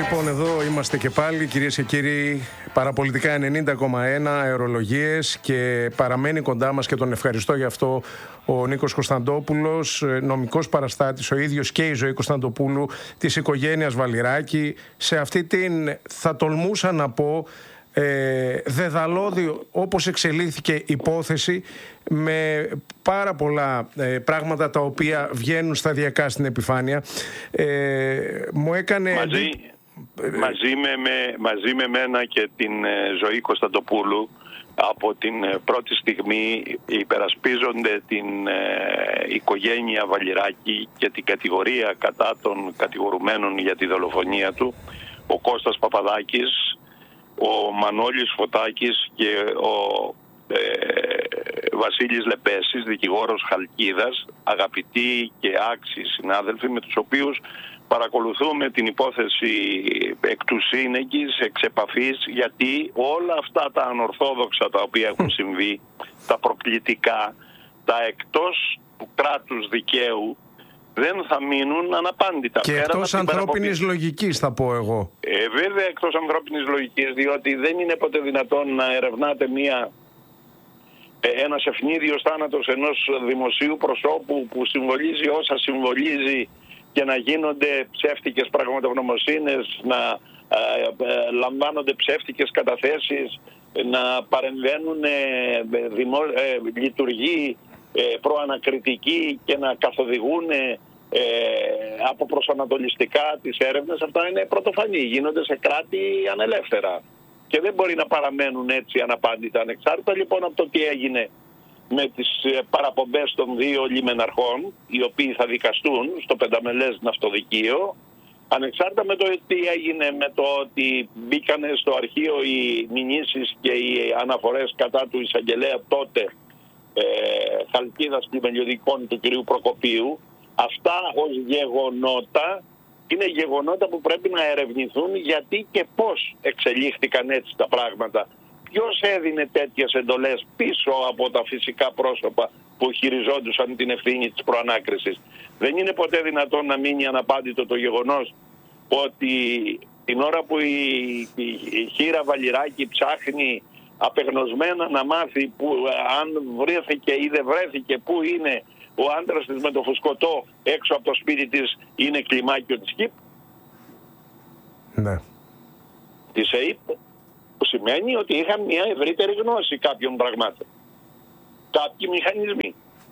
Λοιπόν, εδώ είμαστε και πάλι, κυρίες και κύριοι. Παραπολιτικά 90,1 αερολογίες και παραμένει κοντά μας, και τον ευχαριστώ γι' αυτό, ο Νίκος Κωνσταντόπουλος, νομικός παραστάτης, ο ίδιος και η Ζωή Κωνσταντοπούλου, της οικογένειας Βαλιράκη, σε αυτή την, θα τολμούσα να πω, δεδαλώδη όπως εξελίχθηκε υπόθεση, με πάρα πολλά πράγματα τα οποία βγαίνουν σταδιακά στην επιφάνεια. Μου έκανε... Μαζί με μένα και την Ζωή Κωνσταντοπούλου, από την πρώτη στιγμή υπερασπίζονται την οικογένεια Βαλιράκη και την κατηγορία κατά των κατηγορουμένων για τη δολοφονία του, ο Κώστας Παπαδάκης, ο Μανώλης Φωτάκης και ο Βασίλης Λεπέσης, δικηγόρος Χαλκίδας, αγαπητοί και άξιοι συνάδελφοι, με τους οποίους παρακολουθούμε την υπόθεση εκ του σύνεγγυς, εξ επαφής, γιατί όλα αυτά τα ανορθόδοξα τα οποία έχουν συμβεί, τα προκλητικά, τα εκτός του κράτους δικαίου, δεν θα μείνουν αναπάντητα. Και εκτός ανθρώπινης λογικής, θα πω εγώ. Βέβαια, εκτός ανθρώπινης λογικής, διότι δεν είναι ποτέ δυνατόν να ερευνάτε ένας ευνίδιος θάνατος ενός δημοσίου προσώπου που συμβολίζει όσα συμβολίζει, και να γίνονται ψεύτικες πραγματογνωμοσύνες, να λαμβάνονται ψεύτικες καταθέσεις, να παρεμβαίνουν λειτουργοί προανακριτικοί και να καθοδηγούν από προσανατολιστικά τις έρευνες. Αυτά είναι πρωτοφανή, γίνονται σε κράτη ανελεύθερα και δεν μπορεί να παραμένουν έτσι αναπάντητα. Ανεξάρτητα λοιπόν από το τι έγινε με τις παραπομπές των δύο λιμεναρχών, οι οποίοι θα δικαστούν στο πενταμελές ναυτοδικείο, ανεξάρτητα με το τι έγινε με το ότι μπήκανε στο αρχείο οι μηνύσεις και οι αναφορές κατά του εισαγγελέα τότε Χαλκίδας πλημελιωδικών του κυρίου Προκοπίου, αυτά ως γεγονότα είναι γεγονότα που πρέπει να ερευνηθούν, γιατί και πώς εξελίχθηκαν έτσι τα πράγματα. Ποιος έδινε τέτοιες εντολές πίσω από τα φυσικά πρόσωπα που χειριζόντουσαν την ευθύνη της προανάκρισης? Δεν είναι ποτέ δυνατόν να μείνει αναπάντητο το γεγονός ότι την ώρα που η χήρα Βαλιράκη ψάχνει απεγνωσμένα να μάθει που, αν βρέθηκε ή δεν βρέθηκε, πού είναι ο άντρας της με το φουσκωτό έξω από το σπίτι της, είναι κλιμάκιο της ΚΙΠ, ναι, της ΕΙΠ, που σημαίνει ότι είχαν μια ευρύτερη γνώση κάποιων πραγμάτων, κάποιοι μηχανισμοί.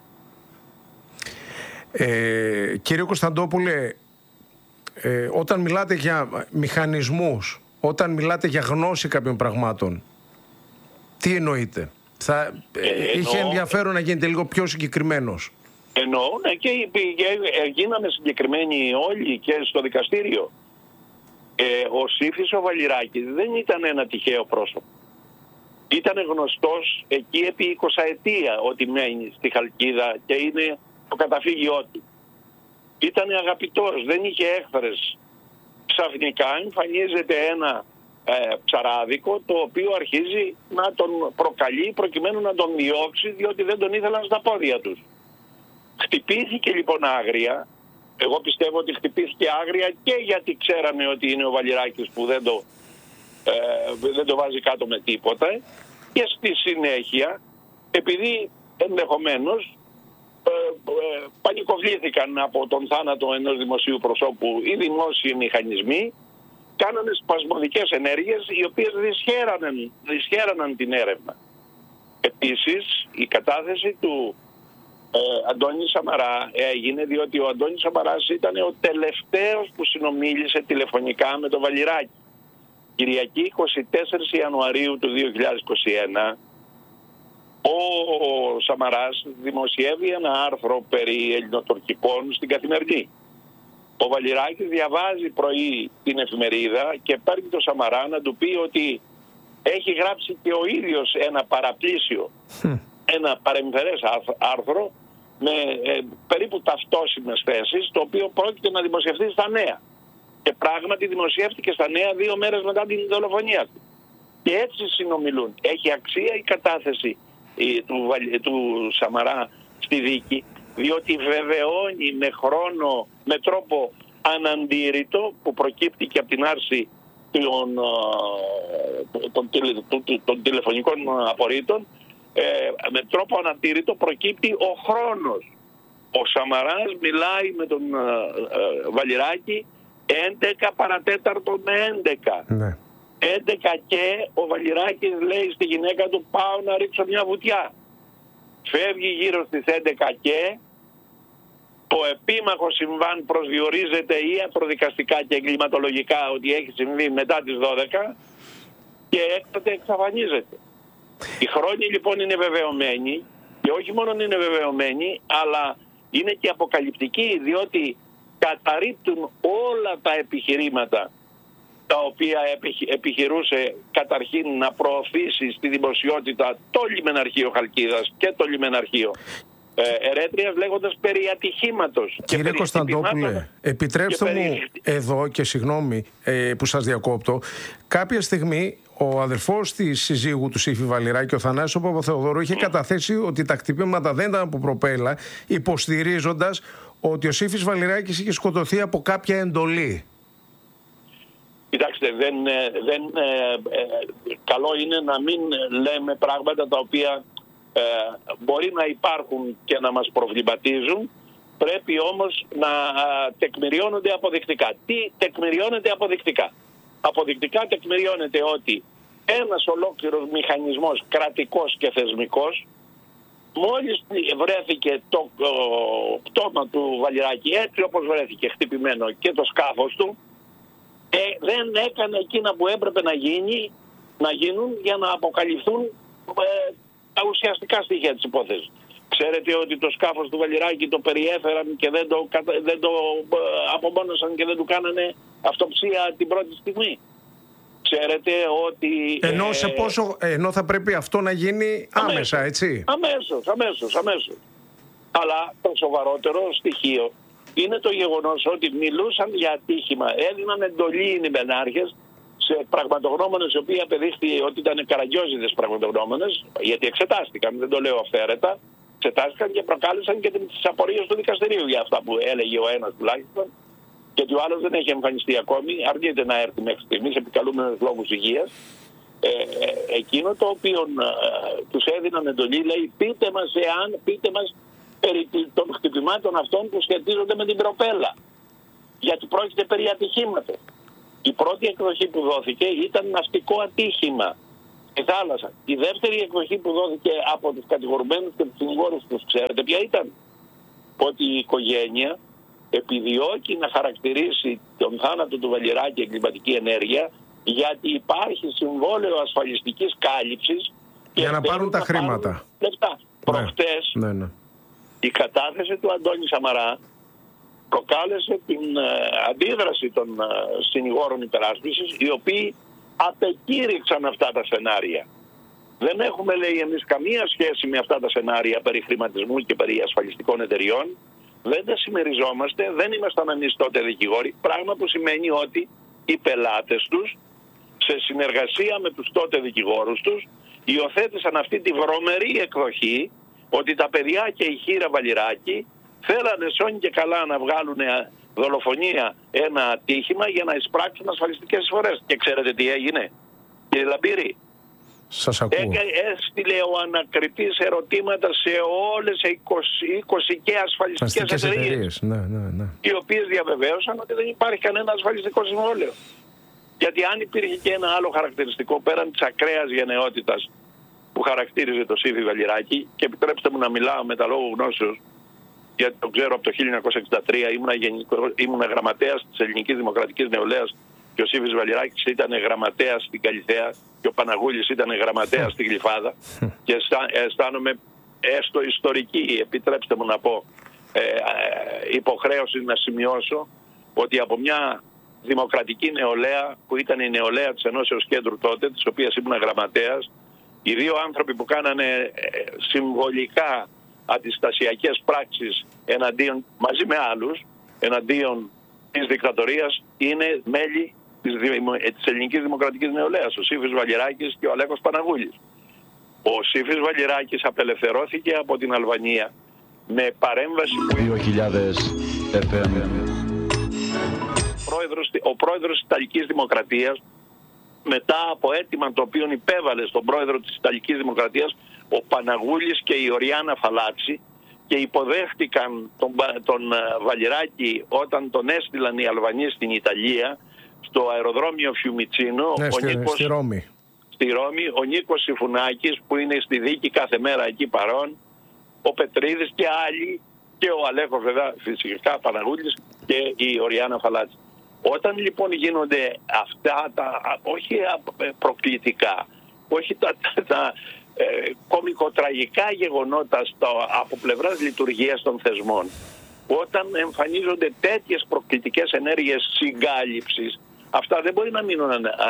Κύριε Κωνσταντόπουλε, όταν μιλάτε για μηχανισμούς, όταν μιλάτε για γνώση κάποιων πραγμάτων, τι εννοείτε? Είχε ενδιαφέρον να γίνετε λίγο πιο συγκεκριμένος. Εννοώ, ναι, και γίναμε συγκεκριμένοι όλοι και στο δικαστήριο. Ο Σύφης ο Βαλιράκης δεν ήταν ένα τυχαίο πρόσωπο. Ήταν γνωστός εκεί επί 20 ετία ότι μένει στη Χαλκίδα και είναι το καταφύγιό του. Ήταν αγαπητός, δεν είχε έχθρες. Ξαφνικά εμφανίζεται ένα ψαράδικο, το οποίο αρχίζει να τον προκαλεί προκειμένου να τον διώξει, διότι δεν τον ήθελαν στα πόδια τους. Χτυπήθηκε λοιπόν άγρια. Εγώ πιστεύω ότι χτυπήθηκε άγρια και γιατί ξέρανε ότι είναι ο Βαλιράκης που δεν το βάζει κάτω με τίποτα, και στη συνέχεια, επειδή ενδεχομένως πανικοβλήθηκαν από τον θάνατο ενός δημοσίου προσώπου οι δημόσιοι μηχανισμοί, κάνανε σπασμωδικές ενέργειες οι οποίες δυσχέραναν την έρευνα. Επίσης, η κατάθεση του Αντώνη Σαμαρά έγινε διότι ο Αντώνης Σαμαράς ήταν ο τελευταίος που συνομίλησε τηλεφωνικά με τον Βαλιράκη. Κυριακή 24 Ιανουαρίου του 2021 ο Σαμαράς δημοσιεύει ένα άρθρο περί ελληνοτουρκικών στην Καθημερινή. Ο Βαλιράκης διαβάζει πρωί την εφημερίδα και παίρνει τον Σαμαρά να του πει ότι έχει γράψει και ο ίδιος ένα παραπλήσιο, ένα παρεμφερές άρθρο με περίπου ταυτόσιμες θέσεις, το οποίο πρόκειται να δημοσιευτεί στα Νέα. Και πράγματι δημοσιεύτηκε στα Νέα 2 μέρες μετά την δολοφονία του. Και έτσι συνομιλούν. Έχει αξία η κατάθεση του Σαμαρά στη δίκη, διότι βεβαιώνει με χρόνο, με τρόπο αναντήρητο που προκύπτει και από την άρση των τηλεφωνικών απορρίτων, με τρόπο αναντήρητο προκύπτει ο χρόνος. Ο Σαμαράς μιλάει με τον Βαλιράκη 11 παρατέταρτο με 11. Ναι. 11 και ο Βαλιράκης λέει στη γυναίκα του, πάω να ρίξω μια βουτιά. Φεύγει γύρω στις 11 και το επίμαχο συμβάν προσδιορίζεται ιατροδικαστικά και εγκληματολογικά ότι έχει συμβεί μετά τις 12 και έκτοτε εξαφανίζεται. Οι χρόνοι λοιπόν είναι βεβαιωμένοι και όχι μόνο είναι βεβαιωμένοι, αλλά είναι και αποκαλυπτικοί, διότι καταρρίπτουν όλα τα επιχειρήματα τα οποία επιχειρούσε καταρχήν να προωθήσει στη δημοσιότητα το λιμεναρχείο Χαλκίδας και το λιμεναρχείο Ερέτριας, λέγοντας περί ατυχήματος. Κύριε Κωνσταντόπουλε, επιτρέψτε μου εδώ, και συγγνώμη που σας διακόπτω, κάποια στιγμή ο αδερφός της συζύγου του Σύφη Βαλιράκη, ο Θανάσης Παπαθεοδωρού, είχε καταθέσει ότι τα χτυπήματα δεν ήταν από προπέλα, υποστηρίζοντας ότι ο Σύφης Βαλιράκης είχε σκοτωθεί από κάποια εντολή. Κοιτάξτε, καλό είναι να μην λέμε πράγματα τα οποία μπορεί να υπάρχουν και να μας προβληματίζουν. Πρέπει όμως να τεκμηριώνονται αποδεικτικά. Τι τεκμηριώνεται αποδεικτικά? Αποδεικτικά τεκμηριώνεται ότι ένας ολόκληρος μηχανισμός κρατικός και θεσμικός, μόλις βρέθηκε το πτώμα του Βαλιράκη, έτσι όπως βρέθηκε χτυπημένο και το σκάφος του, δεν έκανε εκείνα που έπρεπε να γίνουν για να αποκαλυφθούν τα ουσιαστικά στοιχεία της υπόθεσης. Ξέρετε ότι το σκάφος του Βαλιράκη το περιέφεραν και δεν το απομόνωσαν και δεν του κάνανε αυτοψία την πρώτη στιγμή. Ξέρετε ότι... Ενώ θα πρέπει αυτό να γίνει άμεσα, έτσι. Αμέσως. Αλλά το σοβαρότερο στοιχείο είναι το γεγονός ότι μιλούσαν για ατύχημα. Έδιναν εντολή οι λιμενάρχες σε πραγματογνώμονες οι οποίοι απεδείχθη ότι ήταν καραγκιόζιδες πραγματογνώμονες, γιατί εξετάστηκαν, δεν το λέω αυθαίρετα, εξετάστηκαν και προκάλεσαν και τις απορίες του δικαστηρίου για αυτά που έλεγε ο ένας τουλάχιστον, γιατί ο άλλος δεν έχει εμφανιστεί ακόμη, αρνείται να έρθει μέχρι στιγμής επικαλούμενος λόγους υγείας. Εκείνο το οποίο τους έδιναν εντολή λέει, πείτε μας περί των χτυπημάτων αυτών που σχετίζονται με την προπέλα, γιατί πρόκειται περί ατυχήματος. Η πρώτη εκδοχή που δόθηκε ήταν ναυτικό ατύχημα στη θάλασσα. Η δεύτερη εκδοχή που δόθηκε από τους κατηγορουμένους και τους συνηγόρους τους, ξέρετε ποια ήταν? Ότι η οικογένεια επιδιώκει να χαρακτηρίσει τον θάνατο του Βαλιράκη εγκληματική ενέργεια, γιατί υπάρχει συμβόλαιο ασφαλιστικής κάλυψης για να πάρουν τα χρήματα. Λεφτά. Προχτές η κατάθεση του Αντώνη Σαμαρά προκάλεσε την αντίδραση των συνηγόρων υπεράσπισης, οι οποίοι απεκήρυξαν αυτά τα σενάρια. Δεν έχουμε, λέει, εμείς καμία σχέση με αυτά τα σενάρια περί χρηματισμού και περί ασφαλιστικών εταιριών. Δεν τα συμμεριζόμαστε, δεν ήμασταν εμείς τότε δικηγόροι, πράγμα που σημαίνει ότι οι πελάτες τους, σε συνεργασία με τους τότε δικηγόρους τους, υιοθέτησαν αυτή τη βρωμερή εκδοχή ότι τα παιδιά και η χείρα Βαλιράκη θέλανε σώνει και καλά να βγάλουν δολοφονία ένα ατύχημα για να εισπράξουν ασφαλιστικές εισφορές. Και ξέρετε τι έγινε, κύριε Λαμπύρη? Σας ακούω. Έστειλε ο ανακριτής ερωτήματα σε όλες οι 20 και ασφαλιστικές εταιρείες, οι οποίες διαβεβαίωσαν ότι δεν υπάρχει κανένα ασφαλιστικό συμβόλαιο. Γιατί αν υπήρχε και ένα άλλο χαρακτηριστικό πέραν της ακραίας γενναιότητας που χαρακτήριζε το Σύφη Βαλιράκη, και επιτρέψτε μου να μιλάω με τα λόγου γνώσεως, γιατί το ξέρω από το 1963, ήμουν γραμματέας της Ελληνικής Δημοκρατικής Νεολαίας και ο Σύφης Βαλιράκης ήταν γραμματέας στην Καλιθέα και ο Παναγούλης ήταν γραμματέας στην Γλυφάδα, και αισθάνομαι έστω ιστορική, επιτρέψτε μου να πω, υποχρέωση να σημειώσω ότι από μια δημοκρατική νεολαία που ήταν η νεολαία της Ενώσεως Κέντρου τότε, της οποίας ήμουν γραμματέας, οι δύο άνθρωποι που κάνανε συμβολικά αντιστασιακές πράξεις μαζί με άλλους εναντίον της δικτατορίας είναι μέλη της Ελληνικής Δημοκρατικής Νεολαίας, ο Σύφης Βαλιράκης και ο Αλέκος Παναγούλης. Ο Σύφης Βαλιράκης απελευθερώθηκε από την Αλβανία με παρέμβαση 2000 FM ο πρόεδρος της Ιταλικής Δημοκρατίας, μετά από αίτημα το οποίο υπέβαλε στον πρόεδρο της Ιταλικής Δημοκρατίας ο Παναγούλης και η Οριάννα Φαλάτσι, και υποδέχτηκαν τον Βαλιράκη όταν τον έστειλαν οι Αλβανοί στην Ιταλία, στο αεροδρόμιο Φιουμιτσίνο. Στη Ρώμη. Στη Ρώμη, ο Νίκος Συφουνάκης που είναι στη δίκη κάθε μέρα εκεί παρόν, ο Πετρίδης και άλλοι, και ο Αλέκος βέβαια φυσικά Παναγούλης και η Οριάννα Φαλάτσι. Όταν λοιπόν γίνονται αυτά τα, όχι προκλητικά, όχι τα κομικοτραγικά γεγονότα από πλευράς λειτουργίας των θεσμών, όταν εμφανίζονται τέτοιες προκλητικές ενέργειες συγκάλυψης, αυτά δεν μπορεί να μείνουν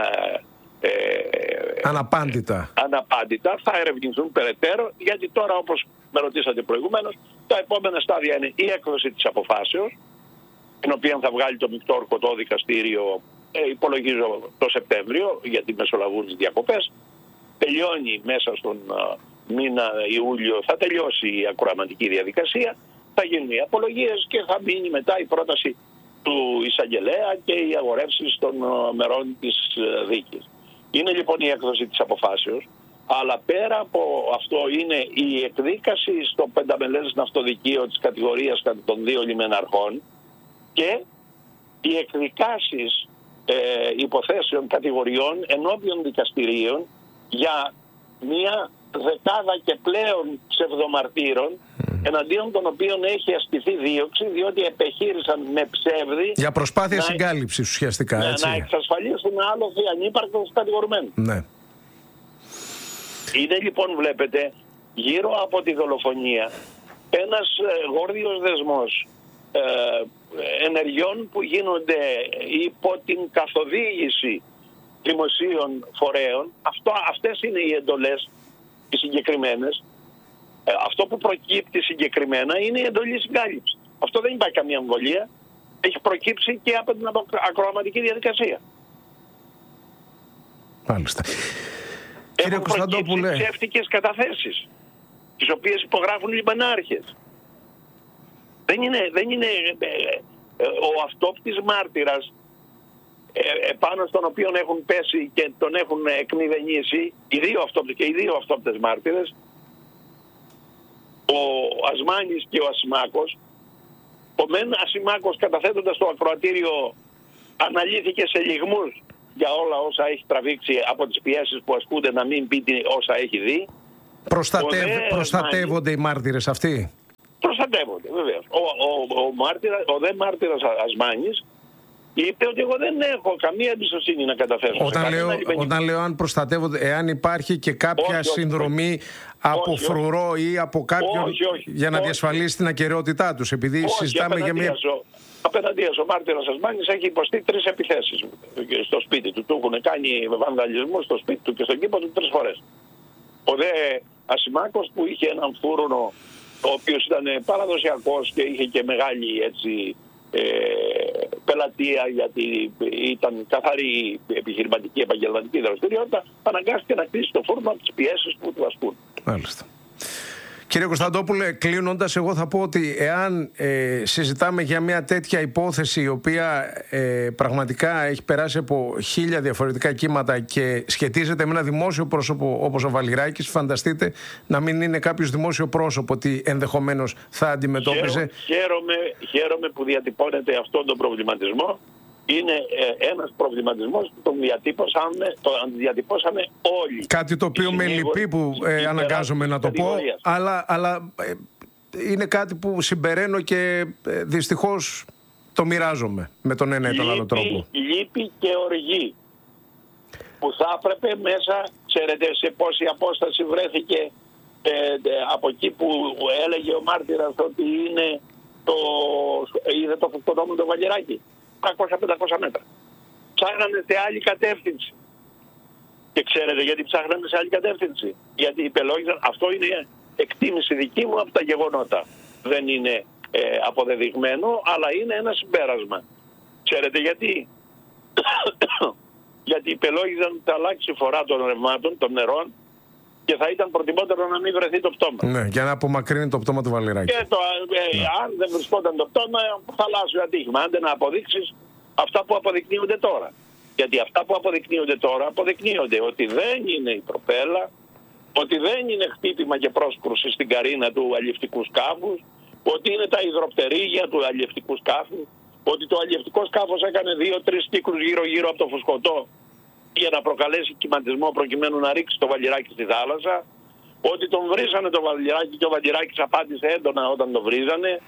αναπάντητα. Θα ερευνηθούν περαιτέρω, γιατί τώρα, όπως με ρωτήσατε προηγουμένως, τα επόμενα στάδια είναι η έκδοση της αποφάσεως, την οποία θα βγάλει το μεικτό ορκωτό δικαστήριο, υπολογίζω το Σεπτέμβριο, γιατί μεσολαβούν τις διακοπές. Τελειώνει μέσα στον μήνα Ιούλιο, θα τελειώσει η ακροαματική διαδικασία, θα γίνουν οι απολογίες και θα μείνει μετά η πρόταση του εισαγγελέα και οι αγορεύσεις των μερών της δίκης. Είναι λοιπόν η έκδοση της αποφάσεως, αλλά πέρα από αυτό είναι η εκδίκαση στο πενταμελές ναυτοδικείο της κατηγορίας κατά των 2 λιμεναρχών και οι εκδικάσεις υποθέσεων κατηγοριών ενώπιον δικαστηρίων για μία δεκάδα και πλέον ψευδομαρτύρων, εναντίον των οποίων έχει ασκηθεί δίωξη, διότι επεχείρησαν με ψεύδι για προσπάθεια συγκάλυψης ουσιαστικά, έτσι, να εξασφαλίσουν άλοθη ανύπαρκτος κατηγορουμένου. Ναι. Είναι λοιπόν, βλέπετε, γύρω από τη δολοφονία ένας γόρδιος δεσμός ενεργειών που γίνονται υπό την καθοδήγηση δημοσίων φορέων. Αυτές είναι οι εντολές οι συγκεκριμένες. Αυτό που προκύπτει συγκεκριμένα είναι η εντολή συγκάλυψης. Αυτό δεν υπάρχει καμία αμφιβολία. Έχει προκύψει και από την ακροαματική διαδικασία. Μάλιστα. Κύριε Κωνσταντόπουλε, έχουν ψεύτικες καταθέσεις, τις οποίες υπογράφουν οι λιμενάρχες. Δεν είναι ο αυτόπτης μάρτυρας επάνω στον οποίο έχουν πέσει και τον έχουν εκμηδενήσει οι δύο αυτόπτες μάρτυρες, ο Ασμάνης και ο Ασημάκος. Ο μεν Ασημάκος, καταθέτοντας το ακροατήριο, αναλύθηκε σε λιγμούς για όλα όσα έχει τραβήξει από τις πιέσεις που ασκούνται να μην πει όσα έχει δει. Προστατεύονται οι μάρτυρες αυτοί? Προστατεύονται, βεβαίως. Ο δε μάρτυρας Ασμάνης είπε ότι εγώ δεν έχω καμία εμπιστοσύνη να καταθέσω. Όταν λέω αν προστατεύονται, εάν υπάρχει και κάποια συνδρομή από φρουρό ή από κάποιον για να διασφαλίσει την ακεραιότητά τους, επειδή συζητάμε για μια... Απέναντίας ο μάρτυρας Ασμάνης έχει υποστεί 3 επιθέσεις στο σπίτι του. Του έχουν κάνει βανδαλισμό στο σπίτι του και στον κήπο του 3 φορές. Ο δε Ασημάκος, που είχε έναν φούρνο ο οποίος ήταν παραδοσιακός και είχε και μεγάλη έτσι πελατεία, γιατί ήταν καθαρή επιχειρηματική επαγγελματική δραστηριότητα, αναγκάστηκε να κλείσει το φούρνο από τις πιέσεις που του ασκούν. Μάλιστα. Κύριε Κωνσταντόπουλε, κλείνοντας, εγώ θα πω ότι εάν συζητάμε για μια τέτοια υπόθεση η οποία πραγματικά έχει περάσει από 1000 διαφορετικά κύματα και σχετίζεται με ένα δημόσιο πρόσωπο όπως ο Βαλιράκης, φανταστείτε να μην είναι κάποιος δημόσιο πρόσωπο ότι ενδεχομένως θα αντιμετώπιζε. Χαίρομαι που διατυπώνεται αυτόν τον προβληματισμό. Είναι ένας προβληματισμός που τον διατυπώσαμε όλοι. Κάτι το οποίο με λυπεί που αναγκάζομαι να το πω, αλλά είναι κάτι που συμπεραίνω και δυστυχώς το μοιράζομαι με τον ένα ή τον άλλο τρόπο. Λύπη και οργή που θα έπρεπε μέσα, ξέρετε σε πόση απόσταση βρέθηκε από εκεί που έλεγε ο μάρτυρας ότι είδε το φουκτονόμο του Βαλιράκη. 300-500 μέτρα. Ψάχνανε σε άλλη κατεύθυνση. Και ξέρετε γιατί ψάχνανε σε άλλη κατεύθυνση? Γιατί υπελόγιζαν, αυτό είναι εκτίμηση δική μου από τα γεγονότα. Δεν είναι αποδεδειγμένο, αλλά είναι ένα συμπέρασμα. Ξέρετε γιατί? Γιατί υπελόγιζαν ότι θα αλλάξει η φορά των ρευμάτων, των νερών, και θα ήταν προτιμότερο να μην βρεθεί το πτώμα. Ναι, για να απομακρύνει το πτώμα του Βαλιράκη. Και αν δεν βρισκόταν το πτώμα, θαλάσσιο ατύχημα. Άντε να αποδείξεις αυτά που αποδεικνύονται τώρα. Γιατί αυτά που αποδεικνύονται τώρα αποδεικνύονται ότι δεν είναι η προπέλα, ότι δεν είναι χτύπημα και πρόσκρουση στην καρίνα του αλλιευτικού σκάφους, ότι είναι τα υδροπτερίγια του αλλιευτικού σκάφου, ότι το αλλιευτικό σκάφος έκανε 2-3 κύκλους γύρω-γύρω από το φουσκωτό για να προκαλέσει κυματισμό προκειμένου να ρίξει το βαλιράκι στη θάλασσα, ότι τον βρίζανε το βαλιράκι και ο βαλιράκης απάντησε έντονα όταν το βρίζανε.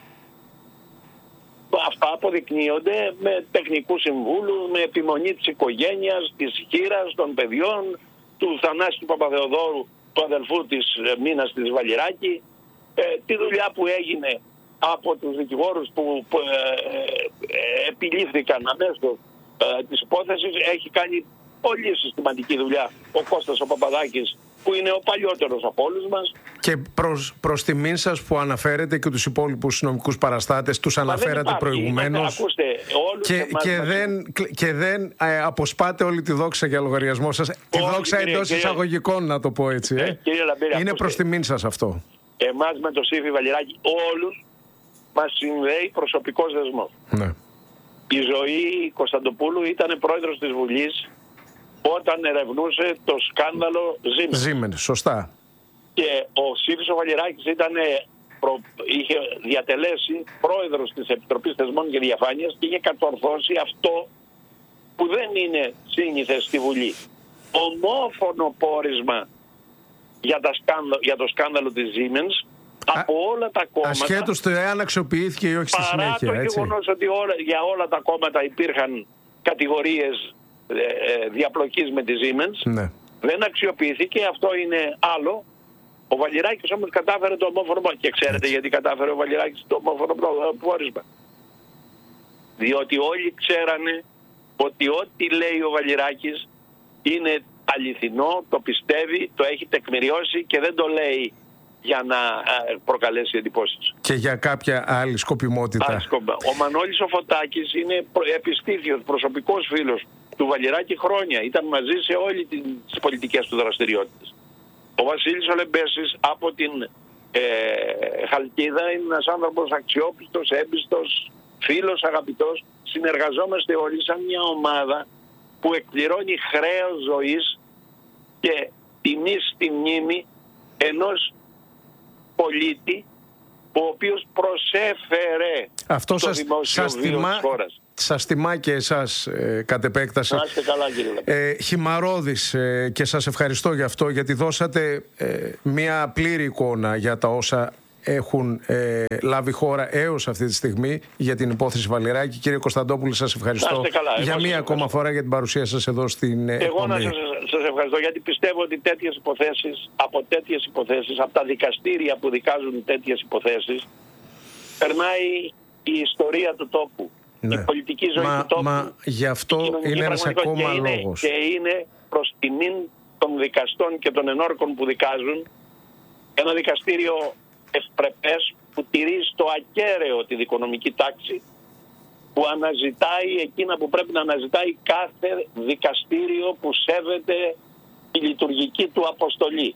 Αυτά αποδεικνύονται με τεχνικούς συμβούλους, με επιμονή της οικογένειας, της χήρας, των παιδιών, του Θανάση του Παπαθεοδόρου, του αδελφού της Μίνας της Βαλιράκη, τη δουλειά που έγινε από τους δικηγόρους που επιλήφθηκαν αμέσως της υπόθεσης. Έχει κάνει πολύ συστηματική δουλειά ο Κώστας ο Παπαδάκης, που είναι ο παλιότερος από όλους μας. Και προς τιμήν σας που αναφέρετε και τους υπόλοιπους νομικούς παραστάτες, τους αναφέρατε προηγουμένως. Ακούστε, και δεν αποσπάτε όλη τη δόξα για λογαριασμό σας. Τη δόξα εντός εισαγωγικών, να το πω έτσι. Είναι προς τιμήν σας αυτό. Εμάς με το Σύφη Βαλιράκη όλους μας συνδέει προσωπικός δεσμός. Ναι. Η Ζωή Κωνσταντοπούλου ήταν πρόεδρος της Βουλής όταν ερευνούσε το σκάνδαλο Siemens. Σωστά. Και ο Σύφης ο Βαλιράκης είχε διατελέσει πρόεδρος της Επιτροπής Θεσμών και Διαφάνειας και είχε κατορθώσει αυτό που δεν είναι σύνηθες στη Βουλή. Ομόφωνο πόρισμα για το σκάνδαλο της Siemens από όλα τα κόμματα. Ασχέτως το εάν αξιοποιήθηκε ή όχι στη συνέχεια. Παρά το γεγονός ότι για όλα τα κόμματα υπήρχαν κατηγορίες διαπλοκής με τη Siemens, ναι, δεν αξιοποιήθηκε. Αυτό είναι άλλο. Ο Βαλιράκης όμως κατάφερε το ομόφωνο. Και ξέρετε γιατί κατάφερε ο Βαλιράκης το ομόφωνο πόρισμα? Διότι όλοι ξέρανε ότι ό,τι λέει ο Βαλιράκης είναι αληθινό, το πιστεύει, το έχει τεκμηριώσει και δεν το λέει για να προκαλέσει εντυπώσεις. Και για κάποια άλλη σκοπιμότητα. Ο Μανώλης ο Φωτάκης είναι επιστήθιος, προσωπικός φίλος του Βαλιράκη χρόνια. Ήταν μαζί σε όλες τις πολιτικές του δραστηριότητες. Ο Βασίλης ο Λεμπέσης από την Χαλκίδα είναι ένας άνθρωπος αξιόπιστος, έμπιστος, φίλος, αγαπητός. Συνεργαζόμαστε όλοι σαν μια ομάδα που εκπληρώνει χρέος ζωής και τιμή στη μνήμη ενός πολίτη ο οποίος προσέφερε αυτό το δημόσιο βίο της χώρας. Σας τιμά και εσάς κατ' επέκταση. Να είστε καλά, κύριε Χυμαρώδης, και σας ευχαριστώ γι' αυτό, γιατί δώσατε μια πλήρη εικόνα για τα όσα έχουν λάβει χώρα έως αυτή τη στιγμή για την υπόθεση Βαλιράκη. Κύριε Κωνσταντόπουλε, σας ευχαριστώ για μία ακόμα φορά για την παρουσία σας εδώ στην εκπομπή. Εγώ να σας ευχαριστώ, γιατί πιστεύω ότι από τέτοιες υποθέσεις, από τα δικαστήρια που δικάζουν τέτοιες υποθέσεις, περνάει η ιστορία του τόπου. Ναι. Η πολιτική ζωή του τόπου. Μα γι' αυτό είναι ένας ακόμα λόγος. Και είναι προς τιμήν των δικαστών και των ενόρκων που δικάζουν ένα δικαστήριο ευπρεπές που τηρεί στο ακέραιο τη δικονομική τάξη, που αναζητάει εκείνα που πρέπει να αναζητάει κάθε δικαστήριο που σέβεται τη λειτουργική του αποστολή.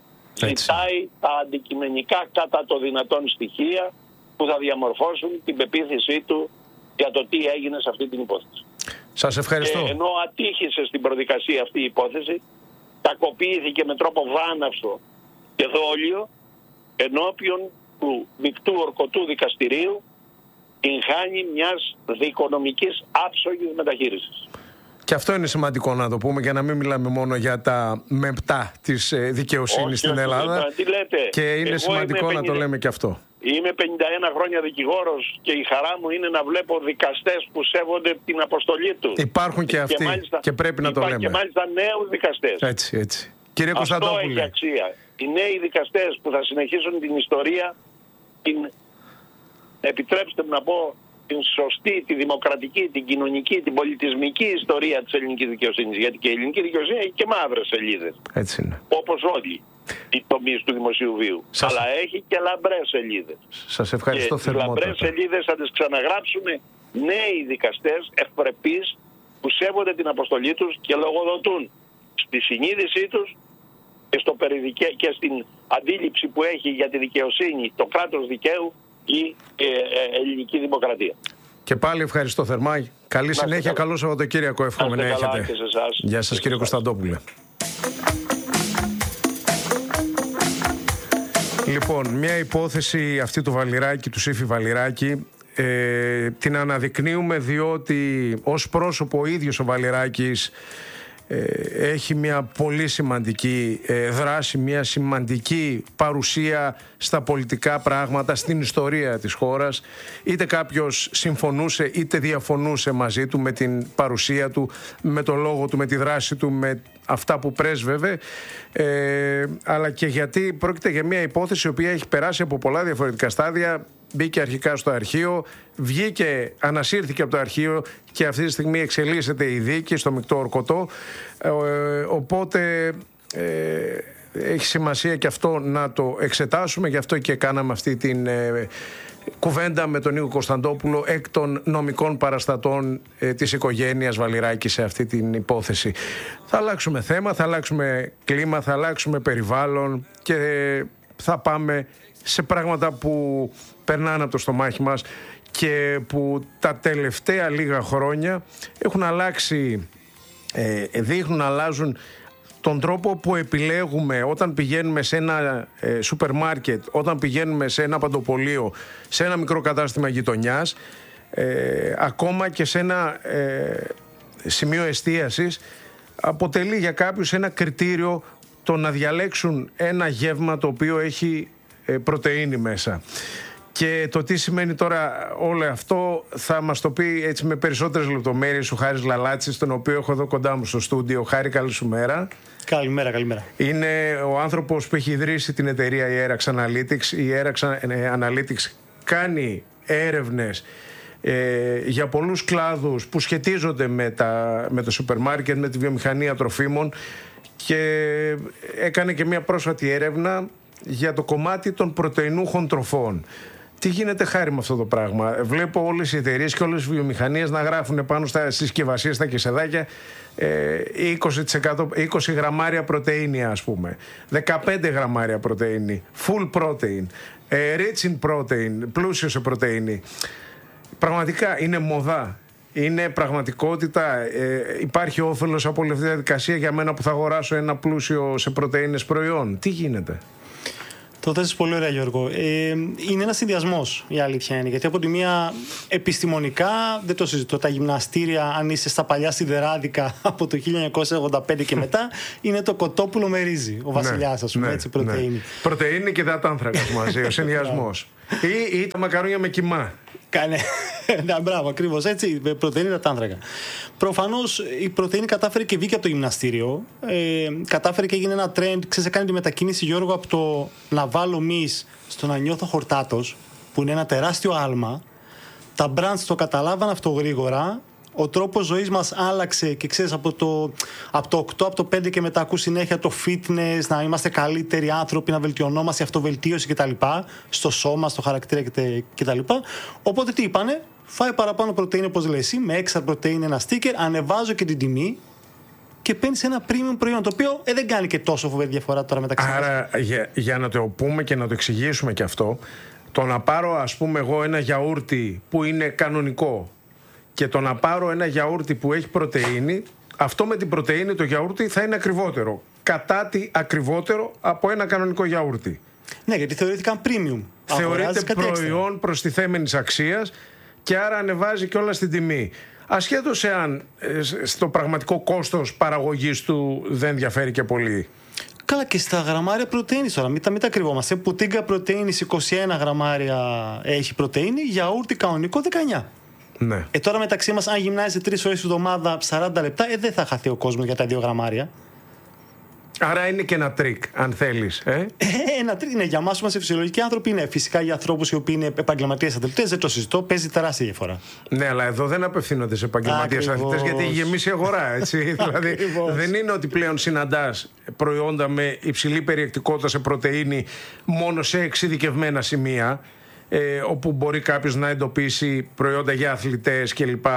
Ζητάει τα αντικειμενικά κατά το δυνατόν στοιχεία που θα διαμορφώσουν την πεποίθησή του για το τι έγινε σε αυτή την υπόθεση. Σας ευχαριστώ. Και ενώ ατύχησε στην προδικασία αυτή η υπόθεση, τακοποιήθηκε με τρόπο βάναυσο και δόλιο ενώπιον του μεικτού ορκωτού δικαστηρίου, την χάνει μιας δικονομικής άψογης μεταχείρισης. Και αυτό είναι σημαντικό να το πούμε, για να μην μιλάμε μόνο για τα μεπτά της δικαιοσύνης στην Ελλάδα. Τι λέτε. Και είναι σημαντικό να το λέμε και αυτό. Είμαι 51 χρόνια δικηγόρος και η χαρά μου είναι να βλέπω δικαστές που σέβονται την αποστολή τους. Υπάρχουν και αυτοί και πρέπει να το λέμε. Και μάλιστα νέους δικαστές. Έτσι. Κύριε Κωνσταντόπουλε. Αυτό έχει αξία. Οι νέοι δικαστές που θα συνεχίσουν την ιστορία, επιτρέψτε μου να πω, την σωστή, τη δημοκρατική, την κοινωνική, την πολιτισμική ιστορία της ελληνικής δικαιοσύνης. Γιατί και η ελληνική δικαιοσύνη έχει και μαύρες σελίδες. Έτσι είναι. Όπως όλοι οι τομείς του δημοσίου βίου. Αλλά έχει και λαμπρές σελίδες. Σας ευχαριστώ θερμότατα. Και τις λαμπρές σελίδες θα τις ξαναγράψουν νέοι δικαστές ευπρεπείς που σέβονται την αποστολή τους και λογοδοτούν στη συνείδησή τους και στην αντίληψη που έχει για τη δικαιοσύνη, το κράτος δικαίου, η ελληνική δημοκρατία. Και πάλι ευχαριστώ θερμά. Καλή συνέχεια, καλό Σαββατοκύριακο εύχομαι να έχετε. Γεια σας κύριε Κωνσταντόπουλε. Λοιπόν, μια υπόθεση αυτή του Βαλιράκη, του Σύφη Βαλιράκη, την αναδεικνύουμε διότι ως πρόσωπο ο ίδιος ο Βαλιράκης έχει μια πολύ σημαντική δράση, μια σημαντική παρουσία στα πολιτικά πράγματα, στην ιστορία της χώρας. Είτε κάποιος συμφωνούσε είτε διαφωνούσε μαζί του με την παρουσία του, με το λόγο του, με τη δράση του, με αυτά που πρέσβευε, αλλά και γιατί πρόκειται για μια υπόθεση η οποία έχει περάσει από πολλά διαφορετικά στάδια. Μπήκε αρχικά στο αρχείο, βγήκε, ανασύρθηκε από το αρχείο και αυτή τη στιγμή εξελίσσεται η δίκη στο Μεικτό Ορκωτό, οπότε έχει σημασία και αυτό να το εξετάσουμε, γι' αυτό και κάναμε αυτή την κουβέντα με τον Νίκο Κωνσταντόπουλο εκ των νομικών παραστατών της οικογένειας Βαλιράκη σε αυτή την υπόθεση. Θα αλλάξουμε θέμα, θα αλλάξουμε κλίμα, θα αλλάξουμε περιβάλλον και θα πάμε σε πράγματα που περνάνε από το στομάχι μας και που τα τελευταία λίγα χρόνια έχουν αλλάξει, δείχνουν να αλλάζουν τον τρόπο που επιλέγουμε όταν πηγαίνουμε σε ένα σούπερ μάρκετ, όταν πηγαίνουμε σε ένα παντοπωλείο, σε ένα μικρό κατάστημα γειτονιάς, ακόμα και σε ένα σημείο εστίασης, αποτελεί για κάποιους ένα κριτήριο το να διαλέξουν ένα γεύμα το οποίο έχει πρωτεΐνη μέσα. Και το τι σημαίνει τώρα όλο αυτό θα μας το πει έτσι με περισσότερες λεπτομέρειες ο Χάρης Λαλάτσης, τον οποίο έχω εδώ κοντά μου στο στούντιο. Χάρη, καλή σου μέρα. Καλημέρα, καλημέρα. Είναι ο άνθρωπος που έχει ιδρύσει την εταιρεία η Erax Analytics. Η Erax Analytics κάνει έρευνες για πολλούς κλάδους που σχετίζονται με το σούπερ μάρκετ, με τη βιομηχανία τροφίμων, και έκανε και μια πρόσφατη έρευνα για το κομμάτι των πρωτεϊνούχων τροφών. Τι γίνεται, Χάρη, με αυτό το πράγμα? Βλέπω όλες οι εταιρείες και όλες οι βιομηχανίες να γράφουν πάνω στις συσκευασίες, στα κεσεδάκια, 20 γραμμάρια πρωτεΐνη, ας πούμε, 15 γραμμάρια πρωτεΐνη, full protein, rich in protein, πλούσιο σε πρωτεΐνη. Πραγματικά είναι μοδά. Είναι πραγματικότητα, υπάρχει όφελος από όλη αυτή τη διαδικασία για μένα που θα αγοράσω ένα πλούσιο σε πρωτεΐνες προϊόν? Τι γίνεται? Το θέτεις πολύ ωραία, Γιώργο. Είναι ένας συνδυασμός, η αλήθεια είναι. Γιατί από τη μία, επιστημονικά, δεν το συζητώ, τα γυμναστήρια, αν είσαι στα παλιά σιδεράδικα από το 1985 και μετά, είναι το κοτόπουλο με ρύζι, ο βασιλιάς, ας πούμε, έτσι, πρωτεΐνη. Ναι. Πρωτεΐνη και υδατάνθρακας μαζί, ο συνδυασμός. Ή τα μακαρούνια με κιμά. Ναι, μπράβο, ακριβώς έτσι, πρωτεΐνη υδατάνθρακα. Προφανώς η πρωτεΐνη κατάφερε και βγήκε από το γυμναστήριο. Κατάφερε και έγινε ένα trend. Ξέρεις, έκανε τη μετακίνηση, Γιώργο, από το να βάλω μυς στο να νιώθω χορτάτος, που είναι ένα τεράστιο άλμα. Τα brands το καταλάβαν αυτό γρήγορα. Ο τρόπος ζωής μας άλλαξε και ξέρεις, από το 8, από το 5 και μετά ακούς συνέχεια το fitness, να είμαστε καλύτεροι άνθρωποι, να βελτιωνόμαστε, αυτοβελτίωση κτλ. Στο σώμα, στο χαρακτήρα κτλ. Οπότε τι είπανε? Φάει παραπάνω πρωτεΐνη, όπως λέει εσύ, με έξτρα πρωτεΐνη, ένα sticker, ανεβάζω και την τιμή και παίρνεις ένα premium προϊόν, το οποίο δεν κάνει και τόσο φοβερή διαφορά τώρα μεταξύ μας. Άρα, για να το πούμε και να το εξηγήσουμε και αυτό, το να πάρω, ας πούμε, εγώ ένα γιαούρτι που είναι κανονικό και το να πάρω ένα γιαούρτι που έχει πρωτεΐνη, αυτό με την πρωτεΐνη το γιαούρτι θα είναι ακριβότερο. Κατά τι ακριβότερο από ένα κανονικό γιαούρτι. Ναι, γιατί θεωρήθηκαν premium. Θεωρείται προϊόν προστιθέμενης αξίας και άρα ανεβάζει και όλα στην τιμή. Ασχέτως εάν στο πραγματικό κόστος παραγωγής του δεν διαφέρει και πολύ. Καλά, και στα γραμμάρια πρωτεΐνης τώρα, μην τα κρυβόμαστε. Πουτίγκα πρωτεΐνης 21 γραμμάρια έχει πρωτεΐνη, γιαούρτι κανονικό 19. Ναι. Τώρα μεταξύ μας, αν γυμνάζεσαι 3 ώρες τη εβδομάδα 40 λεπτά, δεν θα χαθεί ο κόσμος για τα 2 γραμμάρια. Άρα είναι και ένα τρίκ, αν θέλεις. Ένα τρίκ είναι για εμάς που είμαστε φυσιολογικοί άνθρωποι. Είναι φυσικά για ανθρώπους οι οποίοι είναι επαγγελματίες αθλητές, δεν το συζητώ, παίζει τεράστια διαφορά. Ναι, αλλά εδώ δεν απευθύνονται σε επαγγελματίες αθλητές, γιατί έχει γεμίσει η αγορά. Έτσι. Δηλαδή, δεν είναι ότι πλέον συναντάς προϊόντα με υψηλή περιεκτικότητα σε πρωτεΐνη μόνο σε εξειδικευμένα σημεία, όπου μπορεί κάποιος να εντοπίσει προϊόντα για αθλητές κλπ.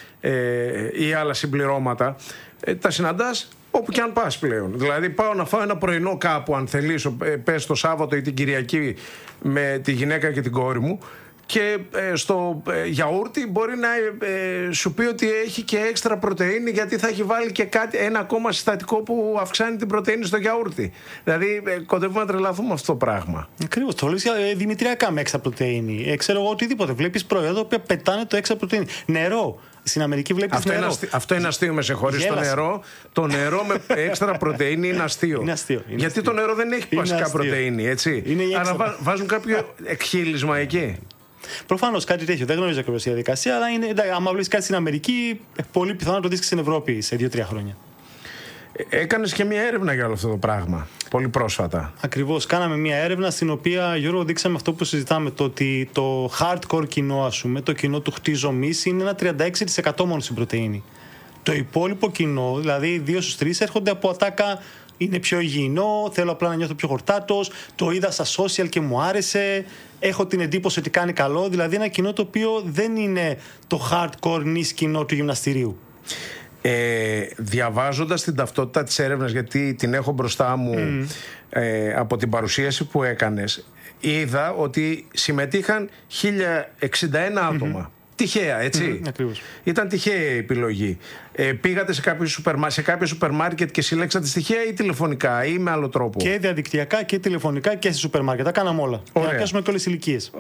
Ή άλλα συμπληρώματα. Τα συναντάς όπου και αν πας πλέον. Δηλαδή, πάω να φάω ένα πρωινό κάπου, αν θελήσω, πες το Σάββατο ή την Κυριακή με τη γυναίκα και την κόρη μου, και στο γιαούρτι μπορεί να σου πει ότι έχει και έξτρα πρωτεΐνη, γιατί θα έχει βάλει και ένα ακόμα συστατικό που αυξάνει την πρωτεΐνη στο γιαούρτι. Δηλαδή κοντεύουμε να τρελαθούμε αυτό το πράγμα. Ακριβώς, το λες δημητριακά με έξτρα πρωτεΐνη. Ξέρω εγώ οτιδήποτε. Βλέπεις προϊόντα που πετάνε το έξτρα πρωτεΐνη. Νερό. Στην Αμερική βλέπεις νερό. Αυτό είναι αστείο, με συγχωρείς. Το νερό με έξτρα πρωτεΐνη είναι αστείο. Γιατί το νερό δεν έχει βασικά πρωτεΐνη, έτσι. Άρα βάζουν κάποιο εκχύλισμα εκεί. Προφανώς κάτι τέτοιο. Δεν γνωρίζω ακριβώς τη διαδικασία, αλλά άμα βλέπεις κάτι στην Αμερική, πολύ πιθανό να το δεις και στην Ευρώπη σε 2-3 χρόνια. Έκανες και μια έρευνα για όλο αυτό το πράγμα, πολύ πρόσφατα. Ακριβώς. Κάναμε μια έρευνα στην οποία, Γιώργο, δείξαμε αυτό που συζητάμε, το ότι το hardcore κοινό, ας πούμε, το κοινό του χτίζω μυς, είναι ένα 36% μόνο στην πρωτεΐνη. Το υπόλοιπο κοινό, δηλαδή 2 στους 3, έρχονται από ατάκα. Είναι πιο υγιεινό, θέλω απλά να νιώθω πιο χορτάτος, το είδα στα social και μου άρεσε, έχω την εντύπωση ότι κάνει καλό. Δηλαδή ένα κοινό το οποίο δεν είναι το hardcore νης κοινό του γυμναστηρίου. Διαβάζοντας την ταυτότητα της έρευνας, γιατί την έχω μπροστά μου από την παρουσίαση που έκανες, είδα ότι συμμετείχαν 1061 άτομα. Τυχαία, έτσι. Ήταν τυχαία η επιλογή. Πήγατε σε κάποιο σούπερ μάρκετ και συλλέξατε στοιχεία, ή τηλεφωνικά ή με άλλο τρόπο? Και διαδικτυακά και τηλεφωνικά και σε σούπερ μάρκετ. Τα κάναμε όλα. Για να πιάσουμε και όλες τις ηλικίες.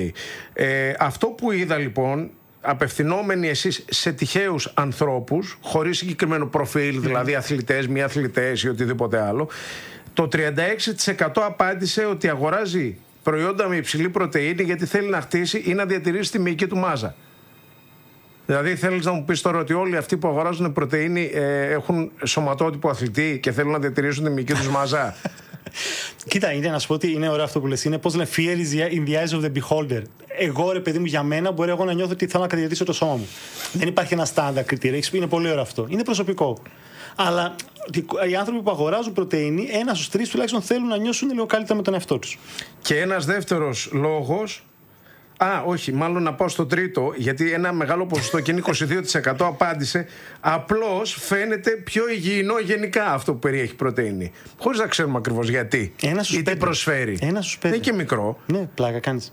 Αυτό που είδα λοιπόν, απευθυνόμενοι εσείς σε τυχαίους ανθρώπους, χωρίς συγκεκριμένο προφίλ, δηλαδή αθλητές, μη αθλητές ή οτιδήποτε άλλο, το 36% απάντησε ότι αγοράζει προϊόντα με υψηλή πρωτεΐνη γιατί θέλει να χτίσει ή να διατηρήσει τη μυϊκή του μάζα. Δηλαδή θέλεις να μου πεις τώρα ότι όλοι αυτοί που αγοράζουν πρωτεΐνη έχουν σωματότυπο αθλητή και θέλουν να διατηρήσουν τη μυϊκή τους μάζα? Κοίτα, είναι να σου πω ότι είναι ωραίο αυτό που λες. Είναι, πώς λένε, fear is in the eyes of the beholder. Εγώ, ρε παιδί μου, για μένα μπορεί εγώ να νιώθω ότι θέλω να κατηδιατήσω το σώμα μου. Δεν υπάρχει ένα στάνταρ κριτήριο. Είναι πολύ ωραίο αυτό. Είναι προσωπικό. Αλλά οι άνθρωποι που αγοράζουν πρωτεΐνη, 1 στους 3 τουλάχιστον θέλουν να νιώσουν λίγο καλύτερα με τον εαυτό τους. Και ένας δεύτερος λόγος. Όχι, μάλλον να πάω στο τρίτο, γιατί ένα μεγάλο ποσοστό και είναι 22% απάντησε. Απλώς φαίνεται πιο υγιεινό γενικά αυτό που περιέχει πρωτεΐνη. Χωρίς να ξέρουμε ακριβώς γιατί ή τι προσφέρει. 1 στους 5. Είναι και μικρό. Ναι, πλάκα κάνεις.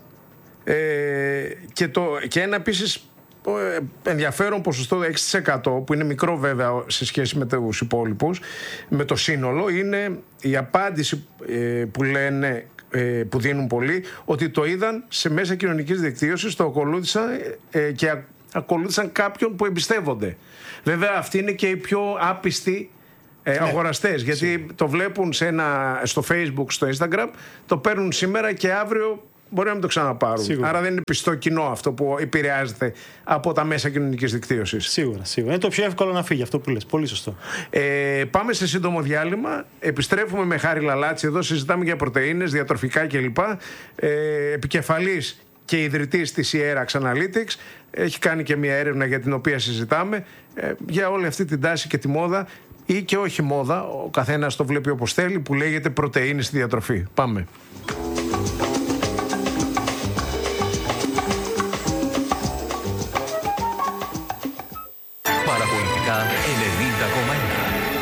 Και ένα επίσης ενδιαφέρον ποσοστό 6%, που είναι μικρό βέβαια σε σχέση με τους υπόλοιπους, με το σύνολο, είναι η απάντηση που λένε, που δίνουν πολλοί, ότι το είδαν σε μέσα κοινωνικής δικτύωσης, το ακολούθησαν και ακολούθησαν κάποιον που εμπιστεύονται. Βέβαια αυτοί είναι και οι πιο άπιστοι αγοραστές, γιατί το βλέπουν στο Facebook, στο Instagram, το παίρνουν σήμερα και αύριο μπορεί να μην το ξαναπάρουν. Σίγουρα. Άρα δεν είναι πιστό κοινό αυτό που επηρεάζεται από τα μέσα κοινωνικής δικτύωσης. Σίγουρα. Είναι το πιο εύκολο να φύγει αυτό που λες. Πολύ σωστό. Πάμε σε σύντομο διάλειμμα. Επιστρέφουμε με Χάρη Λαλάτση. Εδώ συζητάμε για πρωτεΐνες, διατροφικά κλπ. Επικεφαλής και ιδρυτής της Ierax Analytics. Έχει κάνει και μια έρευνα για την οποία συζητάμε, για όλη αυτή την τάση και τη μόδα, ή και όχι μόδα, ο καθένας το βλέπει όπως θέλει, που λέγεται πρωτεΐνη στη διατροφή. Πάμε. Παραπολιτικά 90,1.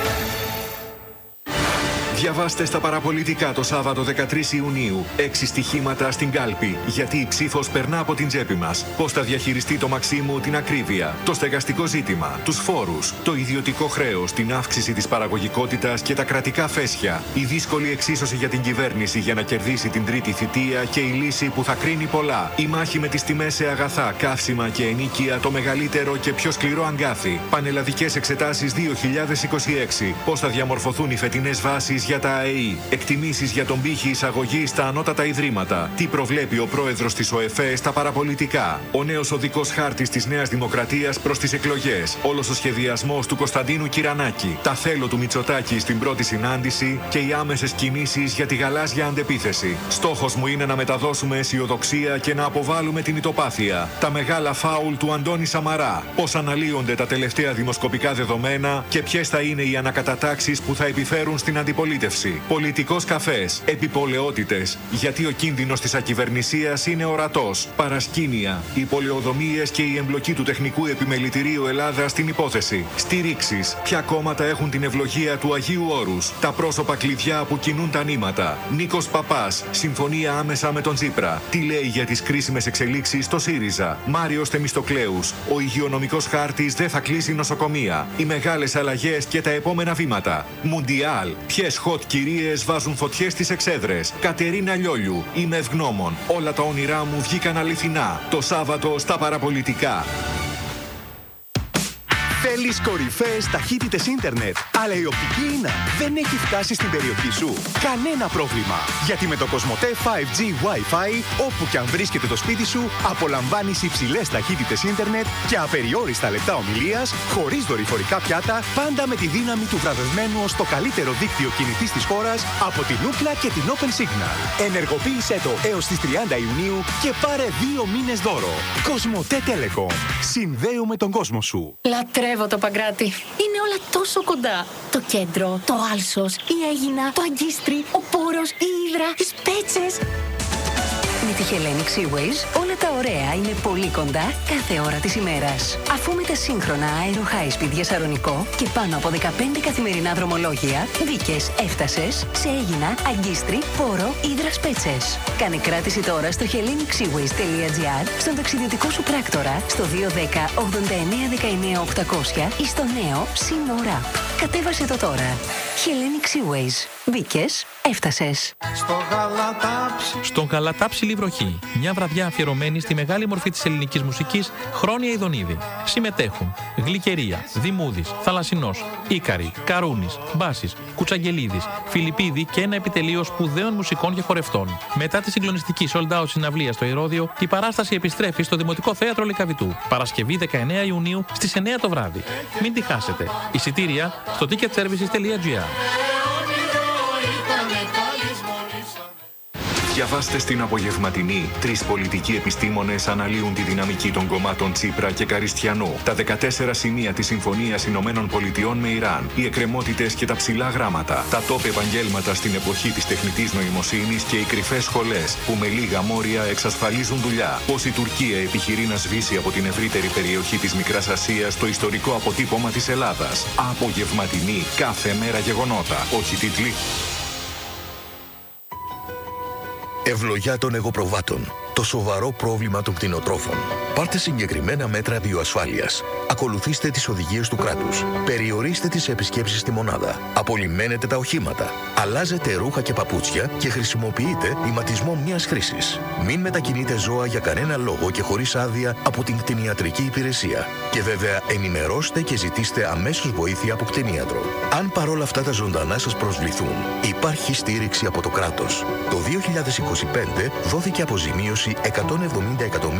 Διαβάστε στα παραπολιτικά το Σάββατο 13 Ιουνίου 6 στοιχήματα στην κάλπη. Γιατί η ψήφος περνά από την τσέπη μας. Πώς θα διαχειριστεί το Μαξίμου την ακρίβεια, το στεγαστικό ζήτημα, τους φόρους, το ιδιωτικό χρέος, την αύξηση της παραγωγικότητας και τα κρατικά φέσια. Η δύσκολη εξίσωση για την κυβέρνηση για να κερδίσει την τρίτη θητεία και η λύση που θα κρίνει πολλά. Η μάχη με τις τιμές σε αγαθά, καύσιμα και ενοίκια, το μεγαλύτερο και πιο σκληρό αγκάθι. Πανελλαδικές εξετάσεις 2026. Πώς θα διαμορφωθούν οι φετινές βάσεις για τα ΑΕΗ. Εκτιμήσεις για τον πύχη εισαγωγή στα ανώτατα ιδρύματα. Τι προβλέπει ο πρόεδρος της ΟΕΦΕ στα παραπολιτικά. Ο νέος οδικός χάρτης της Νέας Δημοκρατίας προς τις εκλογές. Όλος ο σχεδιασμός του Κωνσταντίνου Κυρανάκη. Τα θέλω του Μητσοτάκη στην πρώτη συνάντηση και οι άμεσες κινήσεις για τη γαλάζια αντεπίθεση. Στόχος μου είναι να μεταδώσουμε αισιοδοξία και να αποβάλουμε την ητοπάθεια. Τα μεγάλα φάουλ του Αντώνη Σαμαρά. Πώς αναλύονται τα τελευταία δημοσκοπικά δεδομένα και ποιες θα είναι οι ανακατατάξεις που θα επιφέρουν στην αντιπολίτευση. αντιπολίτευση, πολιτικός καφές, επιπολαιότητες, γιατί ο κίνδυνος της ακυβερνησίας είναι ορατός. Παρασκήνια, οι πολεοδομίες και η εμπλοκή του Τεχνικού Επιμελητηρίου Ελλάδα στην υπόθεση. Στηρίξεις, ποια κόμματα έχουν την ευλογία του Αγίου Όρους, τα πρόσωπα κλειδιά που κινούν τα νήματα. Νίκος Παπάς, συμφωνία άμεσα με τον Τσίπρα. Τι λέει για τις κρίσιμες εξελίξεις στο ΣΥΡΙΖΑ. Μάριος Θεμιστοκλέους, ο υγειονομικός χάρτης δεν θα κλείσει νοσοκομεία. Οι μεγάλες αλλαγές και τα επόμενα βήματα. Μουντιάλ, ποιες hot κυρίες βάζουν φωτιές στις εξέδρες. Κατερίνα Λιόλιου, είμαι ευγνώμων. Όλα τα όνειρά μου βγήκαν αληθινά. Το Σάββατο στα παραπολιτικά. Θέλεις κορυφαίες ταχύτητες ίντερνετ, αλλά η οπτική ίνα δεν έχει φτάσει στην περιοχή σου? Κανένα πρόβλημα, γιατί με το Κοσμοτέ 5G Wi-Fi, όπου και αν βρίσκεται το σπίτι σου, απολαμβάνεις υψηλές ταχύτητες ίντερνετ και απεριόριστα λεπτά ομιλίας, χωρίς δορυφορικά πιάτα, πάντα με τη δύναμη του βραβευμένου ως το καλύτερο δίκτυο κινητής της χώρας από την Ookla και την Open Signal. Ενεργοποίησέ το έως τις 30 Ιουνίου και πάρε 2 μήνες δώρο. Κοσμοτέ Telecom. Συνδέουμε τον κόσμο σου. Λατρεύω το Παγκράτη. Είναι όλα τόσο κοντά. Το κέντρο, το Άλσος, η Αίγινα, το Αγκίστρι, ο Πόρος, η Ύδρα, οι Σπέτσες. Με τη Hellenic Seaways όλα τα ωραία είναι πολύ κοντά κάθε ώρα της ημέρας. Αφού με τα σύγχρονα Aero High Speed για Σαρονικό και πάνω από 15 καθημερινά δρομολόγια, μπήκες, έφτασες σε Αίγινα, Αγκίστρι, Πόρο, Ύδρα, Σπέτσες. Κάνε κράτηση τώρα στο hellenicseaways.gr, στον ταξιδιωτικό σου πράκτορα, στο 210 89 19 800 ή στο νέο Σύνορα. Κατέβασε το τώρα. Hellenic Seaways. Μπήκες, έφτασες. Στον Γαλατάψιλη βροχή. Μια βραδιά αφιερωμένη στη μεγάλη μορφή της ελληνικής μουσικής, Χρόνια Ιδονίδη. Συμμετέχουν Γλυκερία, Δημούδης, Θαλασσινός, Ίκαρη, Καρούνης, Μπάσης, Κουτσαγγελίδης, Φιλιππίδη και ένα επιτελείο σπουδαίων μουσικών και χορευτών. Μετά τη συγκλονιστική sold out συναυλία στο Ηρώδειο, η παράσταση επιστρέφει στο Δημοτικό Θέατρο Λυκαβητού. Παρασκευή 19 Ιουνίου στις 9 το βράδυ. Μην τη χάσετε. Εισιτήρια στο ticketservices.gr. Διαβάστε στην Απογευματινή. 3 πολιτικοί επιστήμονες αναλύουν τη δυναμική των κομμάτων Τσίπρα και Καριστιανού. Τα 14 σημεία της Συμφωνίας Ηνωμένων Πολιτειών με Ιράν. Οι εκκρεμότητες και τα ψηλά γράμματα. Τα top επαγγέλματα στην εποχή της τεχνητής νοημοσύνης και οι κρυφές σχολές που με λίγα μόρια εξασφαλίζουν δουλειά. Πώς η Τουρκία επιχειρεί να σβήσει από την ευρύτερη περιοχή της Μικράς Ασίας το ιστορικό αποτύπωμα της Ελλάδας. Απογευματινή. Κάθε μέρα γεγονότα. Όχι τίτλοι. Ευλογιά των εγωπροβάτων. Το σοβαρό πρόβλημα των κτηνοτρόφων. Πάρτε συγκεκριμένα μέτρα βιοασφάλειας. Ακολουθήστε τις οδηγίες του κράτους. Περιορίστε τις επισκέψεις στη μονάδα. Απολυμμένετε τα οχήματα. Αλλάζετε ρούχα και παπούτσια και χρησιμοποιείτε ηματισμό μιας χρήσης. Μην μετακινείτε ζώα για κανένα λόγο και χωρίς άδεια από την κτηνιατρική υπηρεσία. Και βέβαια ενημερώστε και ζητήστε αμέσως βοήθεια από κτηνίατρο. Αν παρόλα αυτά τα ζωντανά σας προσβληθούν, υπάρχει στήριξη από το κράτος. Το 2025 δόθηκε αποζημίωση 170 εκατομμύρια